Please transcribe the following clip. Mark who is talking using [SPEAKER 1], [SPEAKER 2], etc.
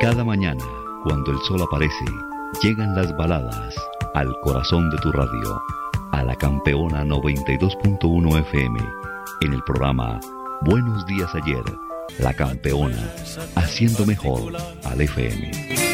[SPEAKER 1] Cada mañana, cuando el sol aparece, llegan las baladas al corazón de tu radio, a la Campeona 92.1 FM, en el programa Buenos Días Ayer, la Campeona, haciendo mejor al FM.